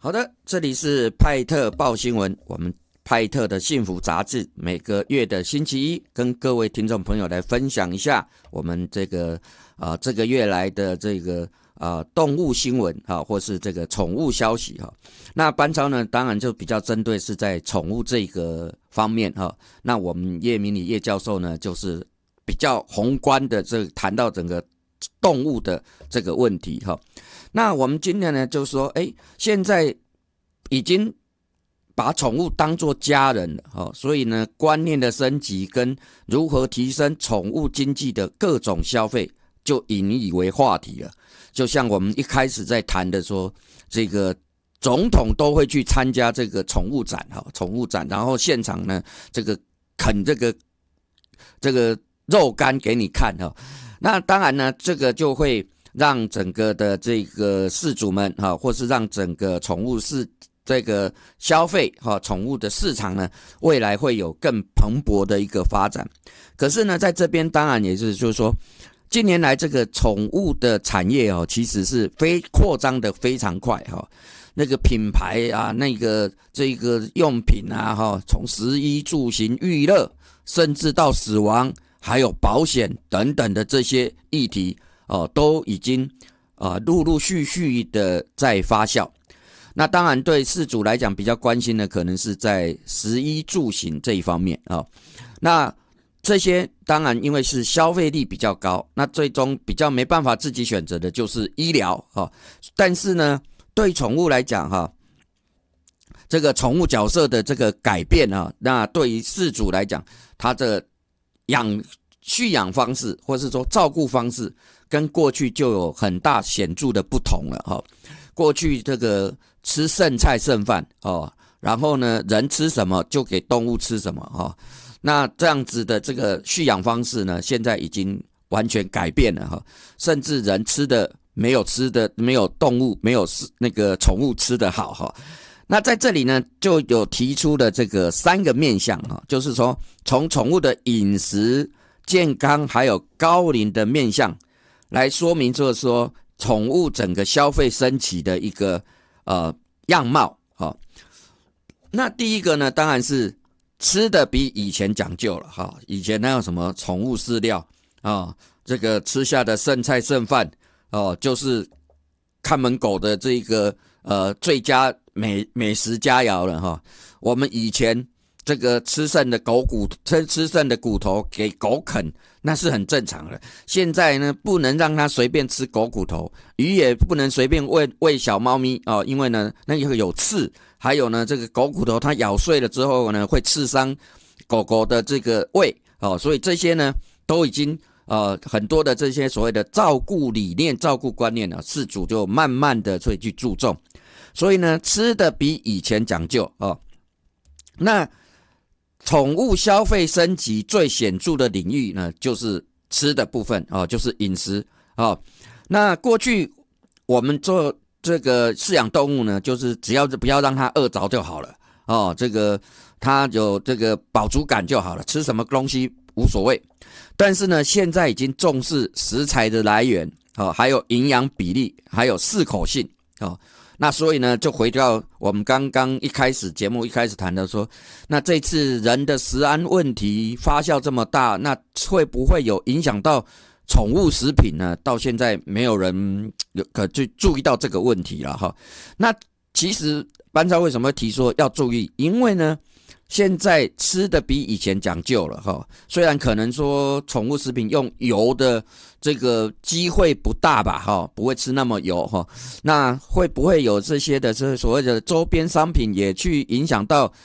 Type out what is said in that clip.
好的，这里是派特报新闻，我们派特的幸福杂志每个月的星期一跟各位听众朋友来分享一下我们这个月来的这个动物新闻或是这个宠物消息那班超呢，当然就比较针对是在宠物这个方面那我们叶明礼叶教授呢，就是比较宏观的谈到整个动物的这个问题那我们今天呢，就说现在已经把宠物当作家人了所以呢，观念的升级跟如何提升宠物经济的各种消费就引以为话题了。就像我们一开始在谈的说，这个总统都会去参加这个宠物展然后现场呢，这个啃这个肉干给你看那当然呢，这个就会让整个的这个饲主们或是让整个宠物这个消费宠物的市场呢，未来会有更蓬勃的一个发展。可是呢，在这边当然也是就是说，近年来这个宠物的产业其实是扩张的非常快那个品牌那个这个用品从食衣住行娱乐，甚至到死亡，还有保险等等的这些议题都已经陆陆续续的在发酵。那当然对饲主来讲比较关心的可能是在食衣住行这一方面那这些当然因为是消费力比较高，那最终比较没办法自己选择的就是医疗但是呢，对宠物来讲这个宠物角色的这个改变那对于饲主来讲，他的蓄养方式或是说照顾方式跟过去就有很大显著的不同了过去这个吃剩菜剩饭然后呢，人吃什么就给动物吃什么那这样子的这个蓄养方式呢，现在已经完全改变了甚至人吃的没有动物没有那个宠物吃的好那在这里呢，就有提出了这个3个面向就是说从宠物的饮食、健康还有高龄的面向来说明，就是说宠物整个消费升级的一个样貌那第一个呢，当然是吃的比以前讲究了以前那有什么宠物饲料这个吃下的剩菜剩饭就是看门狗的这个最佳美食佳肴了我们以前这个吃剩的骨头给狗啃，那是很正常的。现在呢，不能让它随便吃狗骨头，鱼也不能随便喂小猫咪因为呢那个有刺，还有呢这个狗骨头它咬碎了之后呢会刺伤狗狗的这个胃所以这些呢都已经很多的这些所谓的照顾理念、照顾观念饲主就慢慢的会去注重，所以呢吃的比以前讲究那宠物消费升级最显著的领域呢，就是吃的部分就是饮食那过去我们做这个饲养动物呢，就是只要不要让它饿着就好了这个它有这个饱足感就好了，吃什么东西无所谓。但是呢，现在已经重视食材的来源还有营养比例，还有适口性那所以呢，就回到我们刚刚节目一开始谈的说，那这次人的食安问题发酵这么大，那会不会有影响到宠物食品呢？到现在没有人去注意到这个问题了那其实班超为什么会提说要注意？因为呢，现在吃的比以前讲究了虽然可能说宠物食品用油的这个机会不大吧不会吃那么油那会不会有这些的所谓的周边商品也去影响到